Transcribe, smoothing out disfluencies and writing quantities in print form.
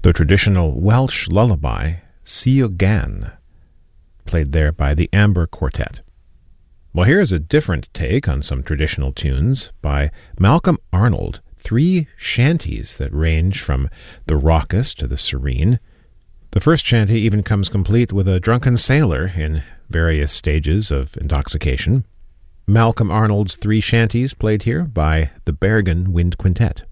the traditional Welsh lullaby, Sia Gan, played there by the Amber Quartet. Well, here's a different take on some traditional tunes by Malcolm Arnold, 3 shanties that range from the raucous to the serene. The first shanty even comes complete with a drunken sailor in various stages of intoxication. Malcolm Arnold's 3 shanties played here by the Bergen Wind Quintet.